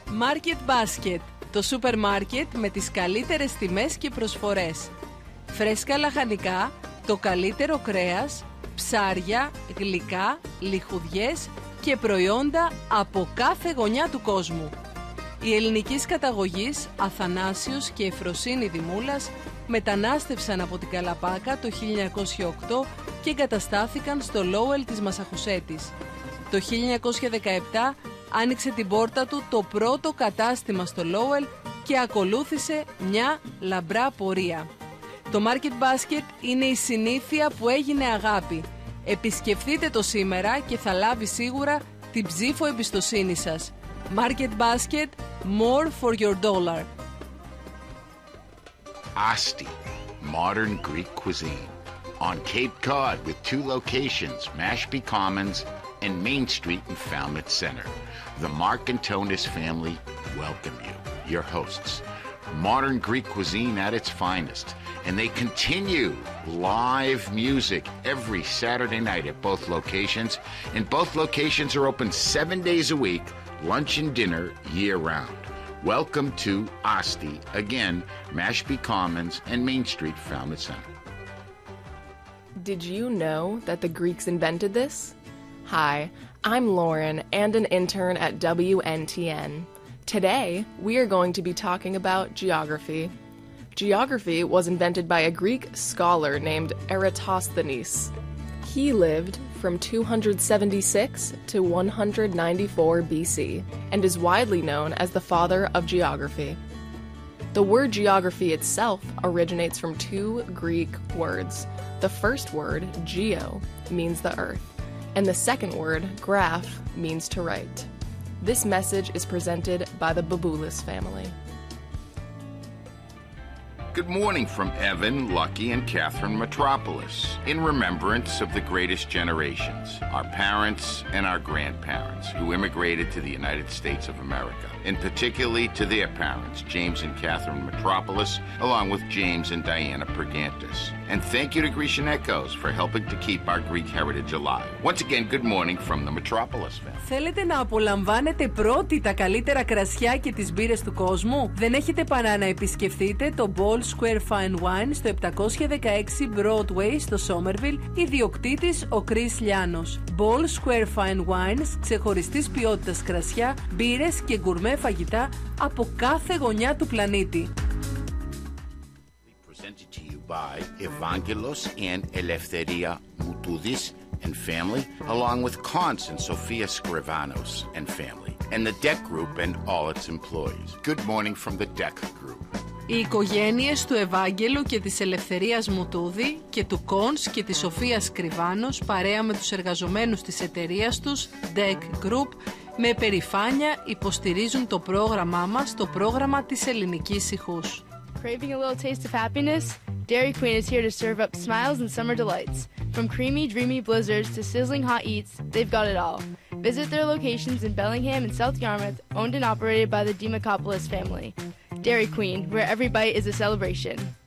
Market Basket, το σούπερ μάρκετ με τις καλύτερες τιμές και προσφορές. Φρέσκα λαχανικά, το καλύτερο κρέας, ψάρια, γλυκά, λιχουδιές και προϊόντα από κάθε γωνιά του κόσμου. Οι ελληνικής καταγωγής Αθανάσιος και Εφροσύνη Δημούλας μετανάστευσαν από την Καλαπάκα το 1908 και εγκαταστάθηκαν στο Λόουελ της Μασαχουσέτης. Το 1917 άνοιξε την πόρτα του το πρώτο κατάστημα στο Λόουελ και ακολούθησε μια λαμπρά πορεία. Το Market Basket είναι η συνήθεια που έγινε αγάπη. Επισκεφτείτε το σήμερα και θα λάβει σίγουρα την ψήφο εμπιστοσύνη σας. Market Basket, more for your dollar. Asti, modern Greek cuisine. On Cape Cod with 2 locations, Mashpee Commons and Main Street in Falmouth Center. The Mark and Tonis family welcome you, your hosts. Modern Greek cuisine at its finest. And they continue live music every Saturday night at both locations. And both locations are open 7 days a week, lunch and dinner year-round. Welcome to Asti, again, Mashpee Commons and Main Street, Falmouth Center. Did you know that the Greeks invented this? Hi, I'm Lauren and an intern at WNTN. Today, we are going to be talking about geography. Geography was invented by a Greek scholar named Eratosthenes. He lived from 276 to 194 BC and is widely known as the father of geography. The word geography itself originates from 2 Greek words. The first word, geo, means the earth, and the second word, graph, means to write. This message is presented by the Baboulis family. Good morning from Evan, Lucky, and Catherine Metropolis, in remembrance of the greatest generations, our parents and our grandparents, who immigrated to the United States of America, and particularly to their parents, James and Catherine Metropolis, along with James and Diana Pergantis. And thank you to Grecian Echoes for helping to keep our Greek heritage alive. Once again, good morning from the Metropolis family. Θέλετε να απολαμβάνετε πρώτοι τα καλύτερα κρασιά και τις μπύρες του κόσμου? Δεν έχετε παρά να επισκεφτείτε το Ball Square Fine Wine στο 716 Broadway στο Somerville, ιδιοκτήτης ο Chris Λιάνος. Ball Square Fine Wines, ξεχωριστής ποιότητας κρασιά, μπύρες και γκουρμέ φαγητά από κάθε γωνιά του πλανήτη. Presented to you by Evangelos and Eleftheria Moutoudis and family, along with Cons and Sofia Scrivanos and family, and the Deck Group and all its employees. Good morning from the Deck Group. Οι οικογένειες του Ευάγγελου και της Ελευθερίας Μουτούδη και του Κόνς και της Σοφίας Κρυβάνος παρέα με τους εργαζομένους της εταιρείας τους Deck Group με περηφάνεια υποστηρίζουν το πρόγραμμά μας, το πρόγραμμα της ελληνικής ηχούς. Craving a little taste of happiness? Dairy Queen is here to serve up smiles and summer delights. From creamy, dreamy blizzards to sizzling hot eats, they've got it all. Visit their locations in Bellingham and South Yarmouth, owned and operated by the Demakopoulos family. Dairy Queen, where every bite is a celebration.